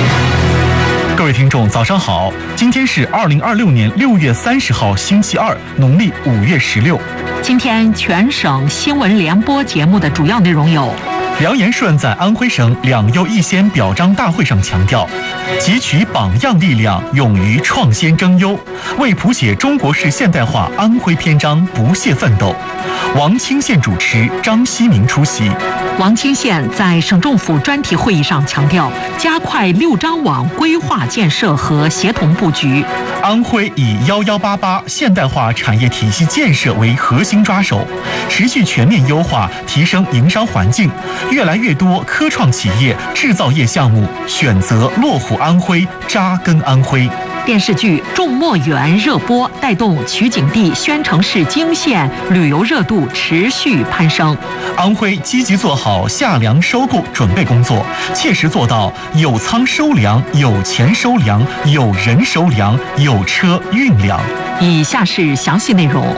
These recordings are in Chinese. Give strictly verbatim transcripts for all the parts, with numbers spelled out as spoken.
各位听众，早上好！今天是二零二六年六月三十号，星期二，农历五月十六。 今天全省新闻联播节目的主要内容有： 梁延顺在安徽省两优一先表彰大会上强调，汲取榜样力量，勇于创新争优，为谱写中国式现代化安徽篇章不懈奋斗。王清县主持，张希明出席。 王清县在省政府专题会议上强调，加快六张网规划建设和协同布局。 安徽以幺幺八八现代化产业体系建设为核心抓手，持续全面优化提升营商环境，越来越多科创企业、制造业项目选择落户安徽，扎根安徽。 电视剧《种墨园》热播，带动取景地宣城市惊县旅游热度持续攀升。 安徽积极做好夏粮收购准备工作，切实做到有仓收粮、有钱收粮、有人收粮、有车运粮。 以下是详细内容。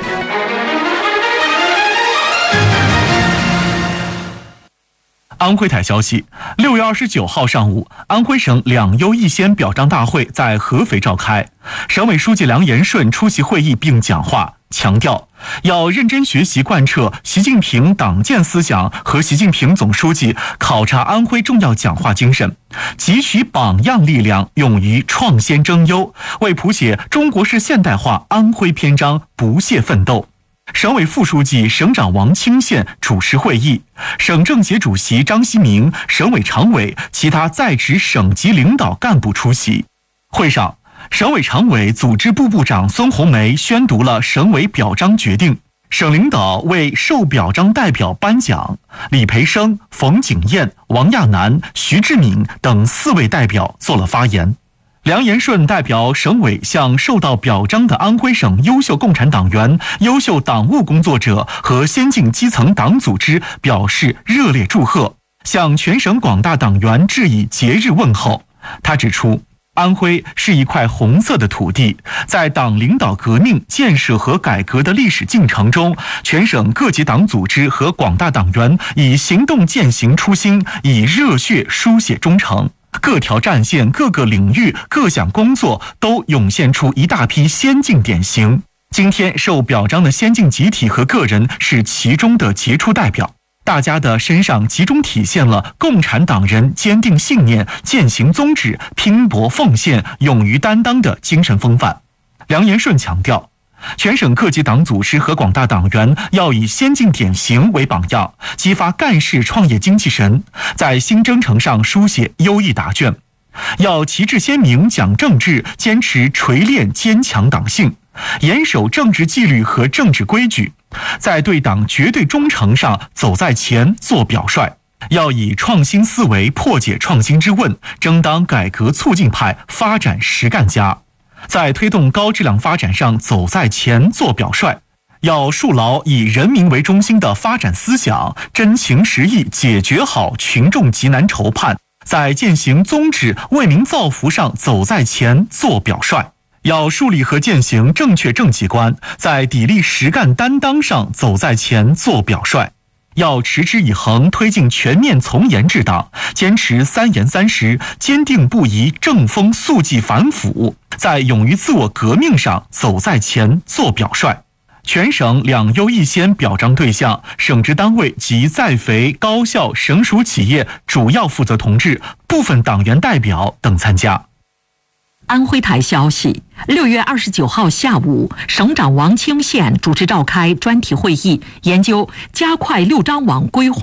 安徽台消息，六月二十九号上午，安徽省两优一先表彰大会在合肥召开。省委书记梁延顺出席会议并讲话，强调要认真学习贯彻习近平党建思想和习近平总书记考察安徽重要讲话精神，汲取榜样力量，勇于创新争优，为谱写中国式现代化安徽篇章不懈奋斗。省委副书记、省长王清县主持会议，省政协主席张希明、省委常委、其他在职省级领导干部出席。会上，省委常委、组织部部长孙红梅宣读了省委表彰决定，省领导为受表彰代表颁奖，李培生、冯景燕、王亚楠、徐志敏等四位代表做了发言。梁延顺代表省委向受到表彰的安徽省优秀共产党员、优秀党务工作者和先进基层党组织表示热烈祝贺，向全省广大党员致以节日问候。他指出，安徽是一块红色的土地，在党领导革命、建设和改革的历史进程中，全省各级党组织和广大党员以行动践行初心，以热血书写忠诚。各条战线、各个领域、各项工作都涌现出一大批先进典型。今天受表彰的先进集体和个人是其中的杰出代表，大家的身上集中体现了共产党人坚定信念、践行宗旨、拼搏奉献、勇于担当的精神风范。梁延顺强调，全省各级党组织和广大党员要以先进典型为榜样，激发干事创业精气神，在新征程上书写优异答卷。要旗帜鲜明讲政治，坚持锤炼坚强党性，严守政治纪律和政治规矩，在对党绝对忠诚上走在前做表率。要以创新思维破解创新之问，争当改革促进派、发展实干家。在推动高质量发展上走在前做表率，要树牢以人民为中心的发展思想，真情实意解决好群众急难愁盼，在践行宗旨、为民造福上走在前做表率。要树立和践行正确政绩观，在砥砺实干担当上走在前做表率。要持之以恒推进全面从严治党，坚持三严三实，坚定不移正风肃纪反腐，在勇于自我革命上走在前做表率。全省两优一先表彰对象，省直单位及在肥、高校、省属企业主要负责同志、部分党员代表等参加。 安徽台消息，六月二十九号下午，省长王清县主持召开专题会议，研究加快六张网规划